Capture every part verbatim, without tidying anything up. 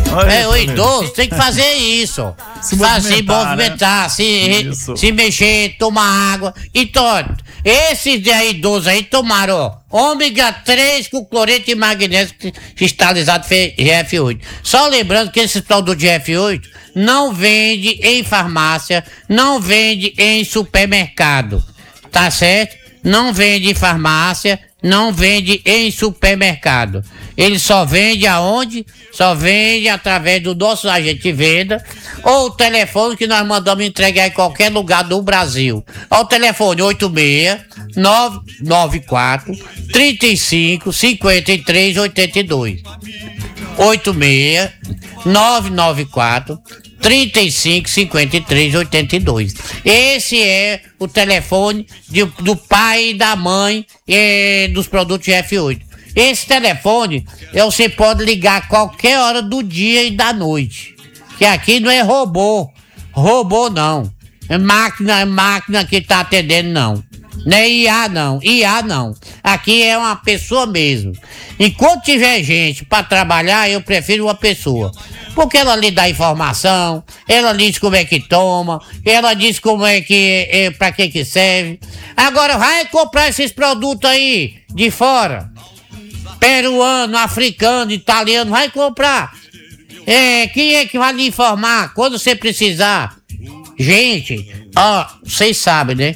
Olha é, o isso, idoso tem que fazer isso. Se fazer movimentar, movimentar, né? se, Isso. se mexer, tomar água. Então, esses aí, idosos aí tomaram, ó, ômega três com cloreto de magnésio cristalizado G F oito. Só lembrando que esse produto G F oito não vende em farmácia, não vende em supermercado. Tá certo? Não vende em farmácia, não vende em supermercado. Ele só vende aonde? Só vende através do nosso agente de venda ou o telefone que nós mandamos entregar em qualquer lugar do Brasil. Ó, o telefone oito seis nove nove quatro três cinco cinco três oito dois. oito seis nove nove quatro três cinco cinco três oito dois. Esse é o telefone de, do pai e da mãe eh, dos produtos G F oito. Esse telefone você pode ligar a qualquer hora do dia e da noite. Que aqui não é robô. Robô não. É máquina, é máquina que tá atendendo não. Não é I A não. I A não. Aqui é uma pessoa mesmo. Enquanto tiver gente para trabalhar, eu prefiro uma pessoa. Porque ela lhe dá informação, ela diz como é que toma, ela diz como é que, é, pra que que serve. Agora vai comprar esses produtos aí de fora. Peruano, africano, italiano, vai comprar. É, quem é que vai lhe informar quando você precisar? Gente, ó, vocês sabem, né?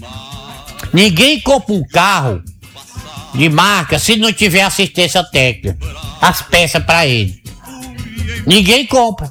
Ninguém compra um carro de marca se não tiver assistência técnica. As peças pra ele. Ninguém compra.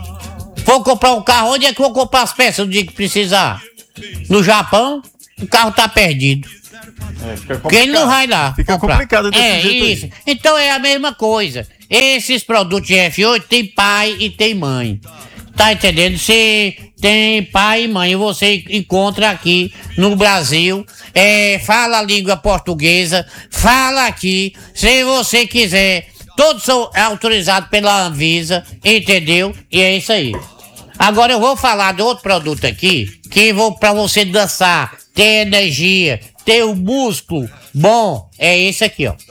Vou comprar um carro, onde é que eu vou comprar as peças no dia que precisar? No Japão, o carro tá perdido. É, fica Porque ele não vai lá Fica comprar. complicado desse É jeito aí. isso. Então é a mesma coisa. Esses produtos G F oito tem pai e tem mãe. Tá entendendo? Se tem pai e mãe, você encontra aqui no Brasil, é, fala a língua portuguesa, fala aqui, se você quiser, todos são autorizados pela Anvisa, entendeu? E é isso aí. Agora eu vou falar de outro produto aqui, que vou pra você dançar, ter energia, ter o músculo bom, é esse aqui, ó.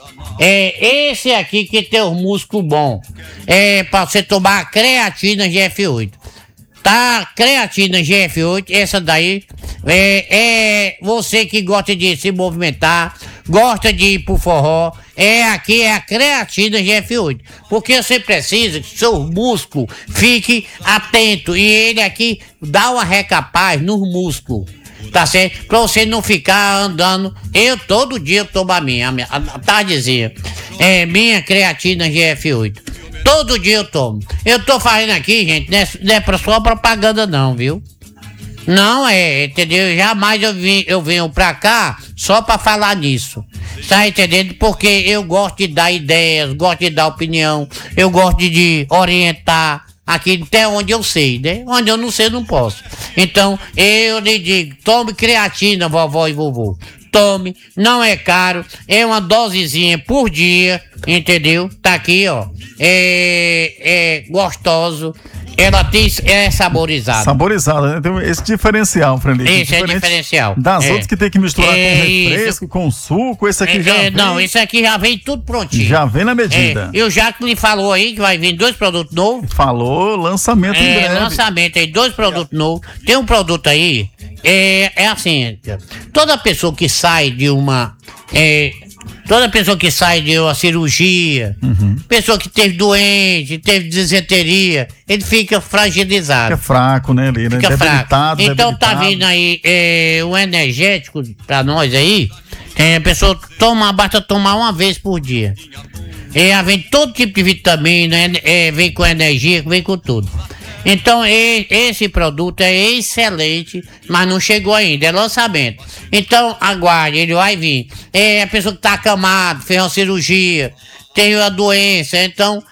É esse aqui que tem o músculo bom. É pra você tomar a creatina G F oito. Tá, creatina G F oito, essa daí é, é você que gosta de se movimentar, gosta de ir pro forró, é aqui é a creatina G F oito, porque você precisa que seu músculo fique atento e ele aqui dá uma recapaz no músculo, tá certo? Pra você não ficar andando, eu todo dia eu tomo a minha, a minha a tardezinha, é minha creatina G F oito. Todo dia eu tomo. Eu tô fazendo aqui, gente, não é, não é pra só propaganda não, viu? Não é, entendeu? Jamais eu, vim, eu venho pra cá só pra falar nisso. Tá entendendo? Porque eu gosto de dar ideias, gosto de dar opinião, eu gosto de, de orientar aqui até onde eu sei, né? Onde eu não sei, eu não posso. Então, eu lhe digo, tome creatina, vovó e vovô. Tome, não é caro, é uma dosezinha por dia, entendeu? Tá aqui, ó. É, é gostoso, ela tem, é saborizada. Saborizada, né? Tem esse diferencial, Franley. Esse é diferencial. Das é. outras que tem que misturar é com refresco, isso. com suco, esse aqui é, já é, vem... Não, esse aqui já vem tudo prontinho. Já vem na medida. É, e o Jacqueline falou aí que vai vir dois produtos novos. Falou, lançamento em É, breve. lançamento aí, dois produtos novos. Tem um produto aí, é, é assim, toda pessoa que sai de uma... É, toda pessoa que sai de uma cirurgia, uhum. pessoa que teve doente, teve disenteria, ele fica fragilizado. Fica fraco, né, ali, né? Fica fraco. Então debilitado. tá vindo aí é, um energético pra nós aí, é, a pessoa toma, basta tomar uma vez por dia. É, vem todo tipo de vitamina, é, vem com energia, vem com tudo. Então e, esse produto é excelente, mas não chegou ainda, é lançamento. Então aguarde, ele vai vir. É a pessoa que tá acamada, fez uma cirurgia, tem uma doença, então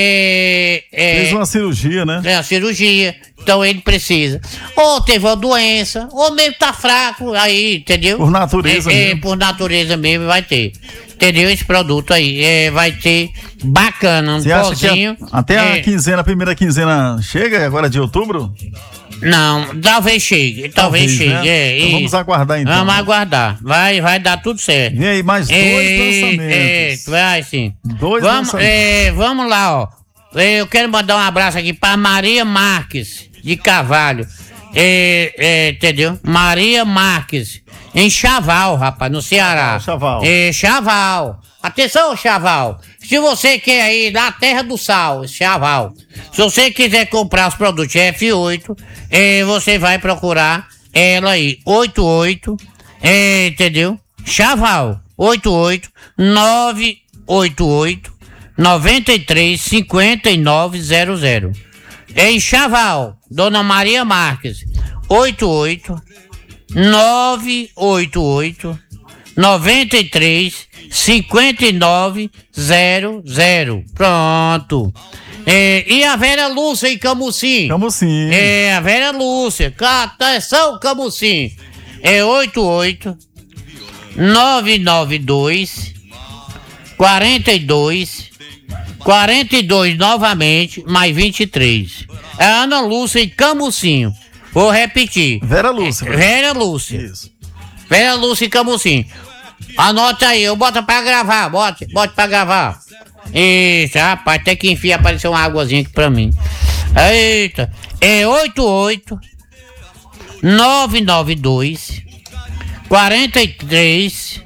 é, é fez uma cirurgia, né? É uma cirurgia, então ele precisa. Ou teve uma doença, ou mesmo tá fraco, aí, entendeu? Por natureza é, mesmo. É, por natureza mesmo vai ter. Entendeu? Esse produto aí é, vai ter bacana, um Você acha pozinho. que a, até é, a quinzena, a primeira quinzena chega agora de outubro? Não, talvez chegue, talvez, talvez chegue. Né? É, então vamos aguardar então. Vamos né? aguardar, vai, vai dar tudo certo. E aí, mais dois é, lançamentos. É, vai sim. Dois vamos, lançamentos. É, vamos lá, ó. eu quero mandar um abraço aqui pra Maria Marques, de Carvalho. É, é, entendeu? Maria Marques, em Chaval, rapaz, no Ceará. Chaval. É, Chaval. Atenção, Chaval. Se você quer ir na Terra do Sal, Chaval. Se você quiser comprar os produtos F oito, é, você vai procurar ela aí. oitenta e oito, é, entendeu? Chaval. oitenta e oito, nove oito oito, nove três cinco nove zero zero. Em Chaval, Dona Maria Marques, oitenta e oito, nove oito oito, nove três cinco nove zero zero. Pronto. É, e a Vera Lúcia em Camusim? Camusim. É, a Vera Lúcia. Atenção, Camusim. É oitenta e oito, nove nove dois, quarenta e dois, quarenta e dois novamente, mais vinte e três. É Ana Lúcia em Camucinho. Vou repetir. Vera Lúcia. É, Vera Lúcia. Isso. Vera Lúcia em Camucinho. Anota aí, eu boto pra gravar, bote, bote pra gravar. Isso, rapaz, até que enfim apareceu uma águazinha aqui pra mim. Eita, é oitenta e oito, nove nove dois, quarenta e três,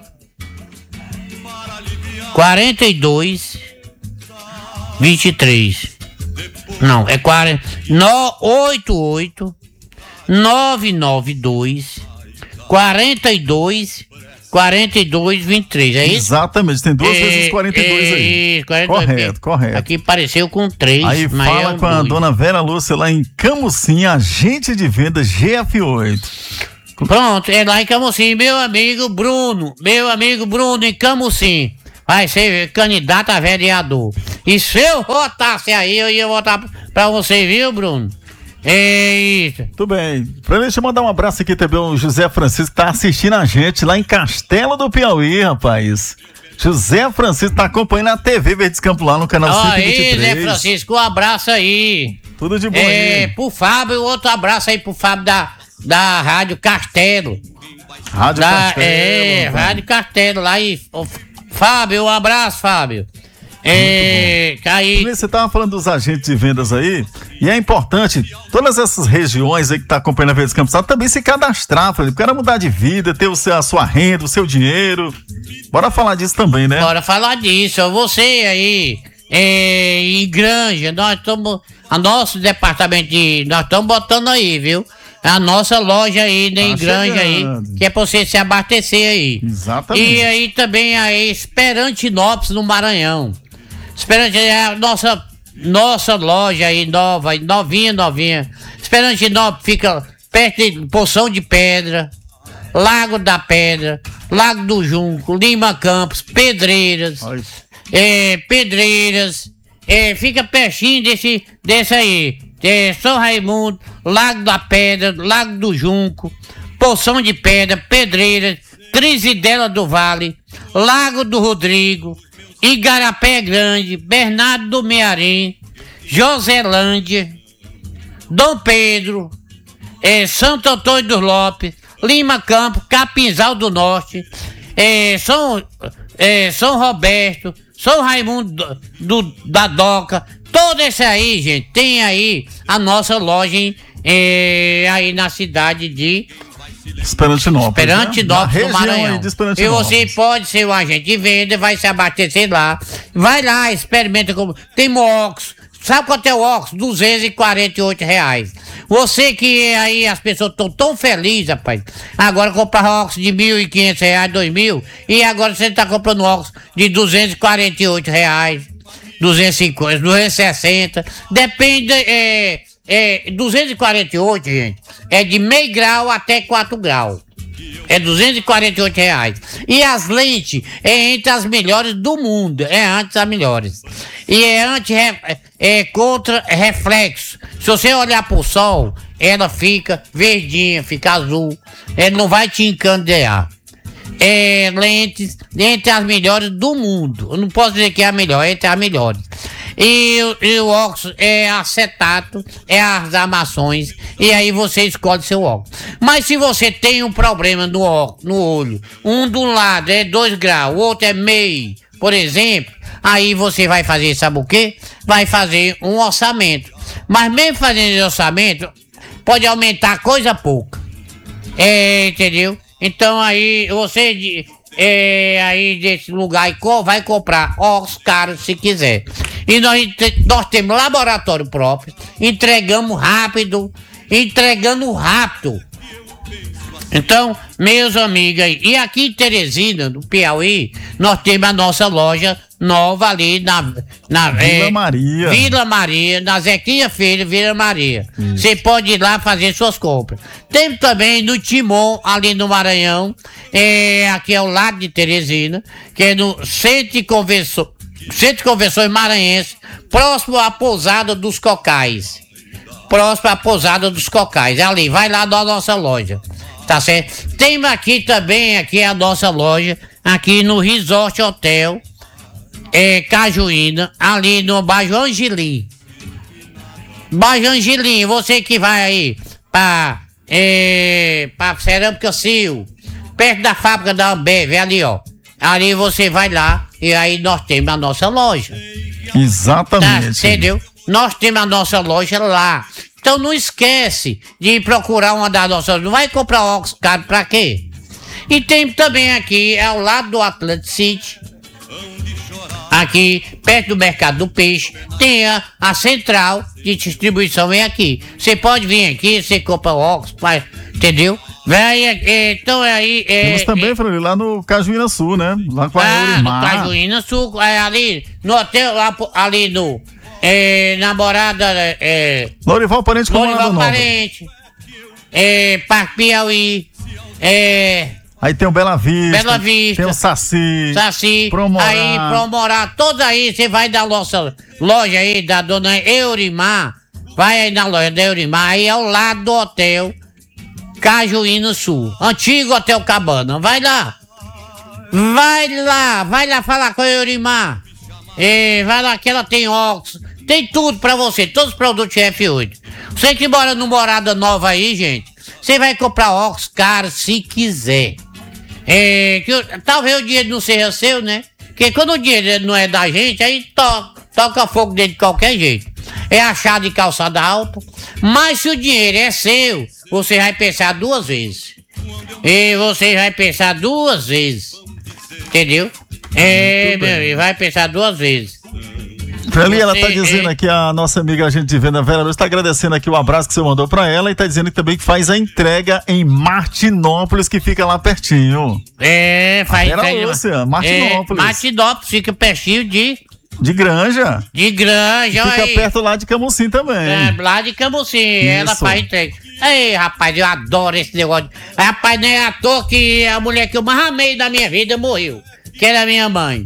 quarenta e dois, vinte e três. Não, é quarenta, no, oitenta e oito, nove nove dois, quarenta e dois, quarenta e dois, vinte e três, é isso? Exatamente, tem duas é, vezes quarenta e dois é, aí. quarenta e dois, correto, correto. Aqui pareceu com três, Aí mas fala é um com a dois. dona Vera Lúcia lá em Camusim, agente de vendas G F oito. Pronto, é lá em Camusim, meu amigo Bruno, meu amigo Bruno em Camusim, vai ser candidato a vereador. E se eu votasse aí, eu ia votar pra você, viu, Bruno? É isso. Tudo bem. Pra deixa eu mandar um abraço aqui também ao José Francisco, que tá assistindo a gente lá em Castelo do Piauí, rapaz. José Francisco tá acompanhando a T V Verdes Campo lá no canal Ó, cento e vinte e aí, três. Zé Francisco, um abraço aí. Tudo de bom É, aí. pro Fábio, outro abraço aí pro Fábio da, da Rádio Castelo. Rádio Da, Castelo. é, rapaz. Rádio Castelo lá e. Ô, Fábio, um abraço, Fábio. É, aí. Você tava falando dos agentes de vendas aí, e é importante, todas essas regiões aí que tá acompanhando a Verdes Campos também se cadastrar, para o cara mudar de vida, ter o seu, a sua renda, o seu dinheiro. Bora falar disso também, né? Bora falar disso. Você aí, é, em Granja, nós estamos. A nosso departamento de. Nós estamos botando aí, viu? A nossa loja aí, né, em Tá Granja aí, chegando. que é pra você se abastecer aí. Exatamente. E aí também a Esperantinópolis no Maranhão. Esperante é a nossa, nossa loja aí nova, novinha, novinha. Esperantinópolis fica perto de Poção de Pedra, Lago da Pedra, Lago do Junco, Lima Campos, Pedreiras, Olha. é, Pedreiras, é, fica pertinho desse, desse aí. É, São Raimundo, Lago da Pedra, Lago do Junco, Poção de Pedra, Pedreiras, Trizidela do Vale, Lago do Rodrigo, Igarapé Grande, Bernardo do Mearim, Joselândia, Dom Pedro, é, Santo Antônio dos Lopes, Lima Campo, Capinzal do Norte, é, São, é, São Roberto, São Raimundo do, do- da Doca, todo esse aí, gente, tem aí a nossa loja em, é, aí na cidade de Esperantinópolis. Esperantinópolis, né? Na do região Maranhão. aí de E Esperantinópolis. você pode ser um agente de venda, vai se abastecer lá. Vai lá, experimenta como. Tem óculos. Sabe quanto é o óculos? duzentos e quarenta e oito reais. Você que aí as pessoas estão tão felizes, rapaz. Agora comprar óculos de mil e quinhentos reais, dois mil. E agora você está comprando óculos de duzentos e quarenta e oito reais. duzentos e cinquenta, duzentos e sessenta. Depende. É, é, duzentos e quarenta e oito, gente, é de meio grau até quatro graus. É duzentos e quarenta e oito reais. E as lentes é entre as melhores do mundo. É antes as melhores. E é anti é contra reflexo. Se você olhar pro sol, ela fica verdinha, fica azul. Ela não vai te encandear. É lentes entre as melhores do mundo. Eu não posso dizer que é a melhor, é entre as melhores. E, e o óculos é acetato, é as armações, e aí você escolhe seu óculos. Mas se você tem um problema no, óculos, no olho, um de um lado é dois graus, o outro é meio, por exemplo, Aí você vai fazer, sabe o quê? Vai fazer um orçamento. Mas mesmo fazendo esse orçamento, pode aumentar coisa pouca. É, entendeu? Então aí você é, aí desse lugar aí, vai comprar óculos caros se quiser. E nós, nós temos laboratório próprio, entregamos rápido, entregando rápido. Então, meus amigos aí, e aqui em Teresina, no Piauí, nós temos a nossa loja nova ali na, na Vila é, Maria. Vila Maria, na Zequinha Filho, Vila Maria. Você pode ir lá fazer suas compras. Tem também no Timon, ali no Maranhão, é, aqui ao lado de Teresina, que é no Centro de Convenções, Centro de Convenções Maranhense, próximo à Pousada dos Cocais. Próximo à Pousada dos Cocais. Ali, vai lá na nossa loja. Tá certo? Tem aqui também, aqui a nossa loja, aqui no Resort Hotel, é, Cajuína, ali no bairro Angelim. Bairro Angelim, você que vai aí pra, é, pra Cerâmica Sil, perto da fábrica da Ambev, ali ó. Ali você vai lá e aí nós temos a nossa loja. Exatamente. Tá, entendeu? Nós temos a nossa loja lá. Então não esquece de procurar uma das nossas. Não vai comprar óculos caro pra quê? E tem também aqui, ao lado do Atlantic City, aqui, perto do Mercado do Peixe, tem a, a central de distribuição, vem aqui. Você pode vir aqui, você compra óculos, mas, entendeu? Vem, é, então é aí... É, temos também, é, Frei, lá no Cajuína Sul, né? Lá com a ah, Eurimar. no Cajuína Sul, é, ali no hotel, lá, ali no... É, namorada, é... Lorival Parente com Lorival Parente, é, Parque Piauí, é... Aí tem o Bela Vista. Bela Vista. Tem o Saci. Saci. Promorá. Aí, Promorá, todos aí, você vai da nossa loja aí, da dona Eurimar, vai aí na loja da Eurimar, aí ao lado do hotel Cajuína Sul, antigo Hotel Cabana, vai lá. Vai lá, vai lá falar com a Eurimar. É, vai lá que ela tem óculos, tem tudo pra você, todos os produtos F oito. Você que mora no Morada Nova aí, gente, você vai comprar óculos caros se quiser. É, que, talvez o dinheiro não seja seu, né? Porque quando o dinheiro não é da gente, aí toca, toca fogo dele de qualquer jeito. É achado de calçada alta. Mas se o dinheiro é seu, você vai pensar duas vezes. E você vai pensar duas vezes. Entendeu? É, meu amigo, vai pensar duas vezes. Freli, ela tá dizendo aqui, a nossa amiga agente de venda Vera Lúcia, tá agradecendo aqui o abraço que você mandou pra ela e tá dizendo que também que faz a entrega em Martinópolis, que fica lá pertinho. É, faz a Vera Lúcia, Martinópolis. É, Martinópolis fica pertinho de... De Granja. De Granja, fica aí. Perto lá de Camusim também. É, lá de Camusim, isso. Ela faz entrega. Ei, rapaz, eu adoro esse negócio. Rapaz, não é à toa que a mulher que eu mais amei da minha vida morreu, que era minha mãe.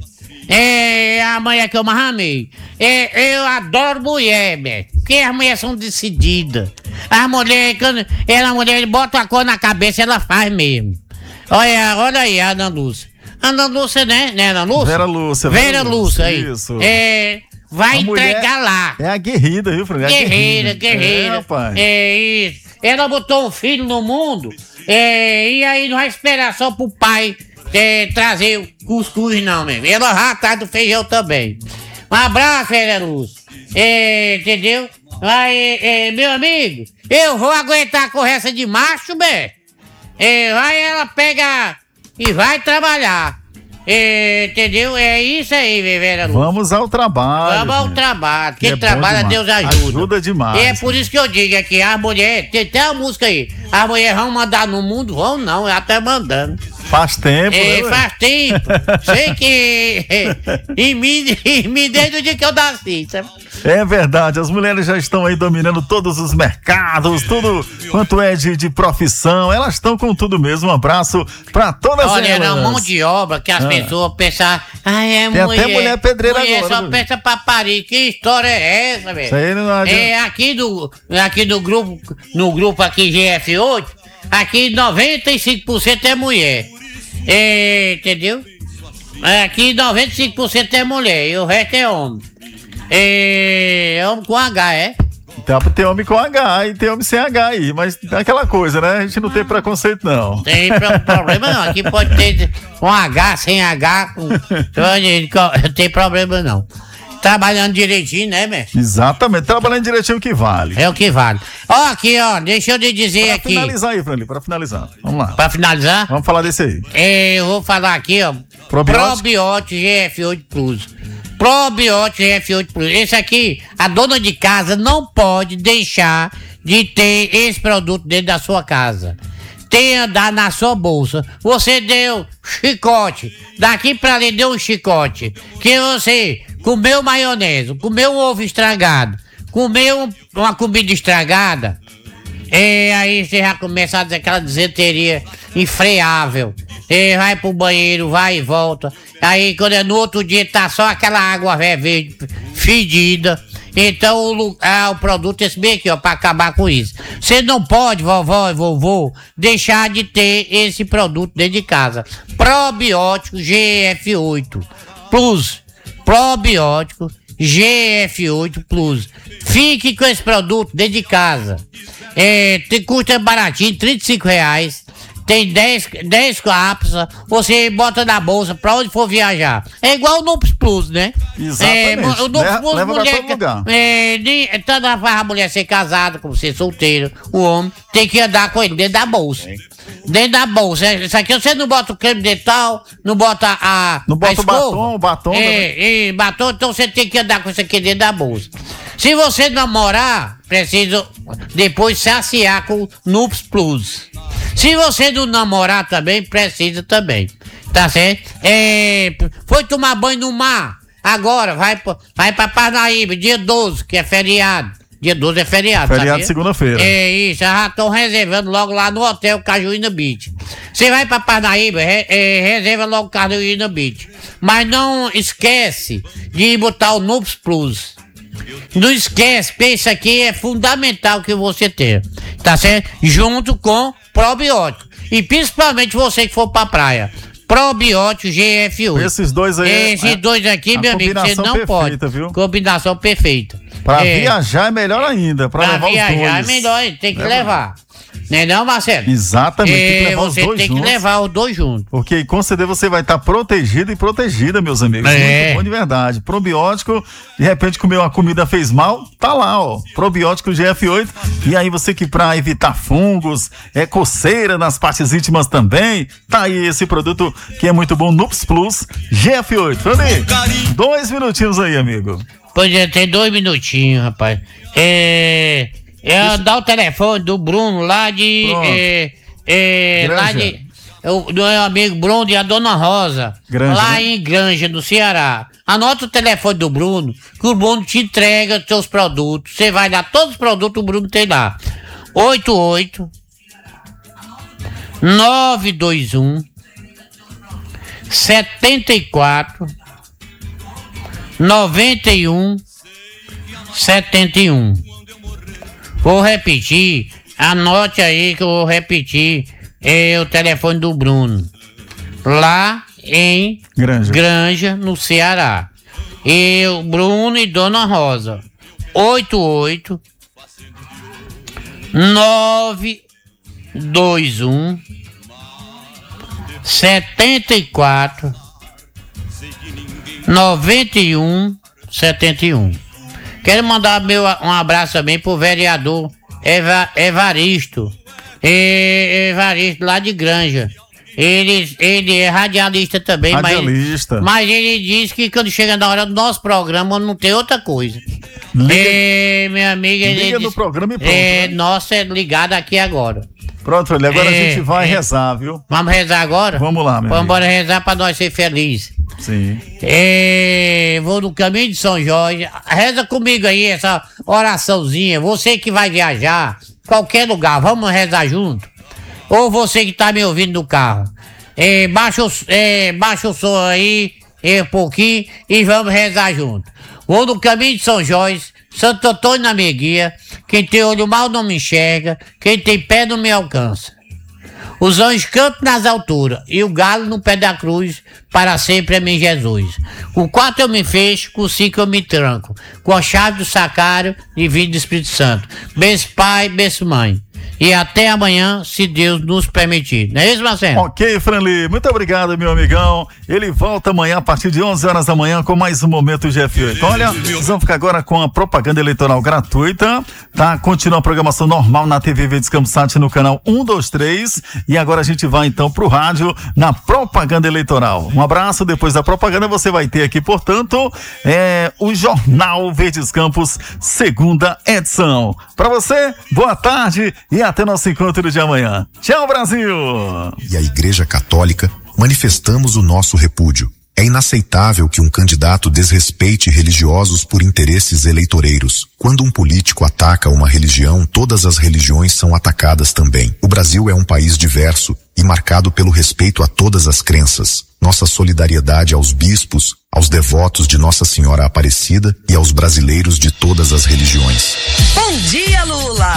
É a mulher que eu mais amei. É, eu adoro mulher, velho. Porque as mulheres são decididas. As mulheres, quando ela, a mulher bota a cor na cabeça, ela faz mesmo. Olha, olha aí a Ana Lúcia. Ana Lúcia, né? Né, Ana Lúcia? Vera Lúcia. Vera, Vera Lúcia, aí. Isso. É, vai a entregar lá. É a guerrida, viu, Fred? Guerreira, guerreira. É, rapaz. É isso. Ela botou um filho no mundo. É, e aí não vai esperar só pro pai é, trazer o cuscuz, não, mesmo. Ela já tá do feijão também. Um abraço, Vera Lúcia. É, entendeu? Vai, é, meu amigo, eu vou aguentar a corrência de macho, bem. É, vai, ela pega e vai trabalhar. É, entendeu? É isso aí, Vera Lúcia. Vamos ao trabalho. Vamos ao trabalho. Quem é trabalha, Deus ajuda. Ajuda demais. E é por isso que eu digo aqui, as mulheres, tem até a música aí, as mulheres vão mandar no mundo? Vão não, já tá mandando. Faz tempo, é, né? Faz tempo. Sei que em mim, em mim desde o dia que eu nasci, sabe? É verdade, as mulheres já estão aí dominando todos os mercados, tudo quanto é de, de profissão, elas estão com tudo mesmo. Um abraço pra todas Olha, elas. Olha, na mão de obra que as ah. pessoas pensam, ah, é Tem mulher. até mulher pedreira mulher agora. Só viu? pensa pra parir. Que história é essa, velho? Isso aí não adianta. É, aqui do, aqui do grupo, no grupo aqui G F oito, aqui noventa e cinco por cento é mulher. É, entendeu? Aqui noventa e cinco por cento é mulher e o resto é homem. É, homem com H, é? Tem, tem homem com H e tem homem sem H aí, mas é aquela coisa, né? A gente não tem preconceito, não. Tem pro- problema não, aqui pode ter com H, sem H, com... não tem problema não. Trabalhando direitinho, né, mestre? Exatamente, trabalhando direitinho o que vale. É o que vale. Ó, aqui, ó, deixa eu lhe dizer Pra aqui. finalizar aí, Franley, pra finalizar. Vamos lá. Pra finalizar, Vamos falar desse aí. é, eu vou falar aqui, ó. Probiótico? Probiótico G F oito Plus. Probiótico G F oito Plus. Esse aqui, a dona de casa não pode deixar de ter esse produto dentro da sua casa. Tem andar na sua bolsa. Você deu chicote. Daqui pra ali deu um chicote. Que você comeu maionese, comeu um ovo estragado, comeu uma comida estragada. E aí você já começa a dizer aquela disenteria infreável. E vai pro banheiro, vai e volta. Aí quando é no outro dia tá só aquela água verde fedida. Então o, lu- ah, o produto é esse bem aqui, ó, pra acabar com isso. Você não pode, vovó e vovô, deixar de ter esse produto dentro de casa. Probiótico G F oito Plus. Probiótico G F oito Plus. Fique com esse produto dentro de casa. É, tem, custa baratinho, trinta e cinco reais. Tem dez, dez cápsulas, você bota na bolsa pra onde for viajar. É igual o Nups Plus, né? Exatamente. É, o Nups Leva- Plus, leva pra mulher, todo lugar. É, nem- tanto faz a mulher ser casada como ser solteiro, o homem tem que andar com ele dentro da bolsa. Dentro da bolsa. Isso aqui você não bota o creme dental, não bota a. Não bota a o escova. batom, o batom É, e batom, então você tem que andar com isso aqui dentro da bolsa. Se você namorar, precisa depois saciar com Nups Plus. Se você não namorar também, precisa também. Tá certo? É, foi tomar banho no mar. Agora, vai, pra- vai pra Parnaíba, dia doze, que é feriado. Dia doze é feriado, Feriado sabia? segunda-feira. É isso, já estão reservando logo lá no hotel Cajuína Beach. Você vai pra Parnaíba, re- é, reserva logo Cajuína Beach. Mas não esquece de botar o Nups Plus. Não esquece, porque isso aqui é fundamental que você tenha, tá certo? Junto com probiótico. E principalmente você que for pra praia. Probiótico G F oito. Esses dois aí. Esses é- dois aqui, a meu amigo, você combinação não pode. perfeita, viu? Combinação perfeita. Pra É, viajar é melhor ainda. Pra, Pra levar viajar os é dois. melhor, hein? Tem que Leva- levar. Não é não, Marcelo? Exatamente. tem que É, levar os você dois tem juntos. que levar os dois juntos. Porque com certeza você vai estar protegido e protegida, meus amigos. É. Muito bom de verdade. Probiótico, de repente comeu uma comida, fez mal, tá lá, ó. Probiótico G F oito. E aí você que pra evitar fungos, é coceira nas partes íntimas também, tá aí esse produto que é muito bom, Nups Plus G F oito. Frane, dois minutinhos aí, amigo. Pois é, tem dois minutinhos, rapaz. É. É dar o telefone do Bruno lá de. Pronto. É, é, lá Granja. de. O, do meu amigo Bruno e a Dona Rosa. Granja, lá né? em Granja, no Ceará. Anota o telefone do Bruno, que o Bruno te entrega os seus produtos. Você vai dar todos os produtos, o Bruno tem lá. oito oito nove dois um setenta e quatro noventa e um setenta e um. Vou repetir, anote aí que eu vou repetir é o telefone do Bruno. Lá em Granja. Granja, no Ceará. Eu, Bruno e Dona Rosa. oito oito nove dois um setenta e quatro noventa e um setenta e um. Quero mandar meu, um abraço também pro vereador Eva, Evaristo. E, Evaristo lá de Granja. Ele, ele é radialista também, Radialista. mas, mas ele diz que quando chega na hora do nosso programa não tem outra coisa. Liga- É, meu amigo, ele liga no diz- programa e pronto, É, né? nossa, é ligado aqui agora. Pronto, Frane, agora É, a gente vai é. rezar, viu? Vamos rezar agora? Vamos lá, meu Vamos amigo. embora rezar pra nós ser felizes. Sim. É, vou no caminho de São Jorge. Reza comigo aí essa oraçãozinha. Você que vai viajar, qualquer lugar, vamos rezar junto. Ou você que tá me ouvindo no carro. É, baixa, o, é, baixa o som aí é, um pouquinho e vamos rezar junto. Vou no caminho de São Jorge, Santo Antônio na minha guia. Quem tem olho mal não me enxerga, quem tem pé não me alcança. Os anjos cantam nas alturas e o galo no pé da cruz, para sempre é meu Jesus. Com quatro eu me fecho, com cinco eu me tranco, com a chave do sacrário divino do Espírito Santo. Beijo pai, beijo mãe. E até amanhã, se Deus nos permitir. Não é isso, Marcelo? Ok, Franli, muito obrigado, meu amigão. Ele volta amanhã a partir de onze horas da manhã com mais um Momento G F oito. Olha, nós vamos ficar agora com a propaganda eleitoral gratuita, tá? Continua a programação normal na T V Verdes Campos Sat no canal um, dois, três. E agora a gente vai então pro rádio na propaganda eleitoral. Um abraço, depois da propaganda você vai ter aqui, portanto, é, o Jornal Verdes Campos, segunda edição. Para você, boa tarde e até nosso encontro de amanhã. Tchau, Brasil! E a Igreja Católica manifestamos o nosso repúdio. É inaceitável que um candidato desrespeite religiosos por interesses eleitoreiros. Quando um político ataca uma religião, todas as religiões são atacadas também. O Brasil é um país diverso e marcado pelo respeito a todas as crenças. Nossa solidariedade aos bispos, aos devotos de Nossa Senhora Aparecida e aos brasileiros de todas as religiões. Bom dia, Lula!